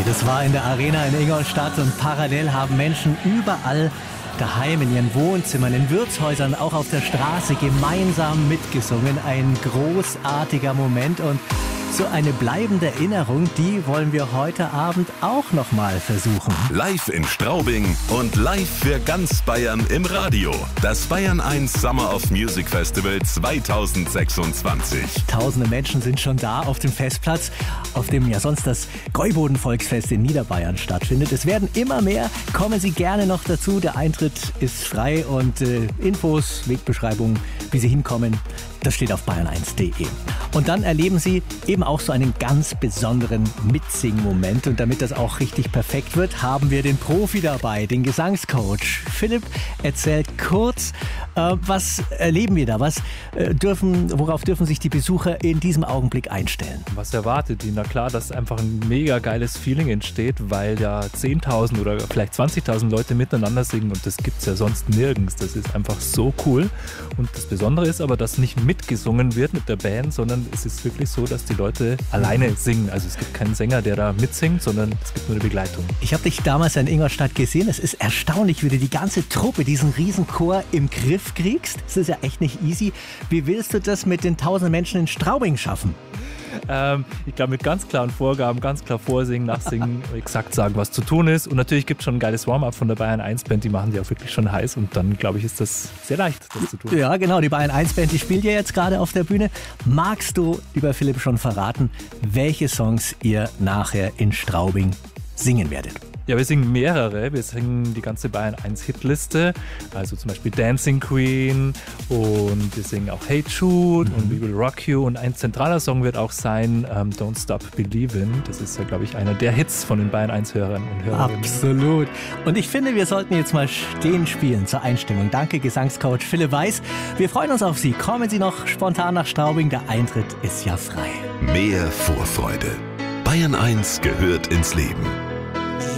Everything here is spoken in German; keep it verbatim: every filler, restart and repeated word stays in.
Das war in der Arena in Ingolstadt und parallel haben Menschen überall daheim in ihren Wohnzimmern, in Wirtshäusern, auch auf der Straße gemeinsam mitgesungen. Ein großartiger Moment und so eine bleibende Erinnerung, die wollen wir heute Abend auch noch mal versuchen. Live in Straubing und live für ganz Bayern im Radio. Das Bayern eins Summer of Music Festival zweitausendsechsundzwanzig. Tausende Menschen sind schon da auf dem Festplatz, auf dem ja sonst das Gäuboden-Volksfest in Niederbayern stattfindet. Es werden immer mehr. Kommen Sie gerne noch dazu. Der Eintritt ist frei und äh, Infos, Wegbeschreibungen, wie Sie hinkommen, das steht auf bayern eins punkt de. Und dann erleben Sie eben auch so einen ganz besonderen Mitsing-Moment. Und damit das auch richtig perfekt wird, haben wir den Profi dabei, den Gesangscoach. Philipp erzählt kurz, äh, was erleben wir da? Was äh, dürfen, worauf dürfen sich die Besucher in diesem Augenblick einstellen? Was erwartet die? Na klar, dass einfach ein mega geiles Feeling entsteht, weil ja zehntausend oder vielleicht zwanzigtausend Leute miteinander singen und das gibt es ja sonst nirgends. Das ist einfach so cool. Und das Besondere ist aber, dass nicht mitgesungen wird mit der Band, sondern es ist wirklich so, dass die Leute alleine singen. Also es gibt keinen Sänger, der da mitsingt, sondern es gibt nur eine Begleitung. Ich habe dich damals in Ingolstadt gesehen. Es ist erstaunlich, wie du die ganze Truppe, diesen Riesenchor im Griff kriegst. Das ist ja echt nicht easy. Wie willst du das mit den tausend Menschen in Straubing schaffen? Ähm, ich glaube, mit ganz klaren Vorgaben, ganz klar vorsingen, nachsingen, exakt sagen, was zu tun ist. Und natürlich gibt es schon ein geiles Warm-up von der Bayern eins Band, die machen die auch wirklich schon heiß und dann, glaube ich, ist das sehr leicht, das zu tun. Ja, genau, die Bayern eins Band, die spielt ja jetzt gerade auf der Bühne. Magst du, lieber Philipp, schon verraten, welche Songs ihr nachher in Straubing singen werdet? Ja, wir singen mehrere. Wir singen die ganze Bayern eins Hitliste, also zum Beispiel Dancing Queen und wir singen auch Hey Jude mhm. und We Will Rock You und ein zentraler Song wird auch sein um, Don't Stop Believin'. Das ist ja, glaube ich, einer der Hits von den Bayern eins Hörern und Hörerinnen. Absolut. Und ich finde, wir sollten jetzt mal stehen spielen zur Einstimmung. Danke, Gesangscoach Philipp Weiß. Wir freuen uns auf Sie. Kommen Sie noch spontan nach Straubing. Der Eintritt ist ja frei. Mehr Vorfreude. Bayern eins gehört ins Leben.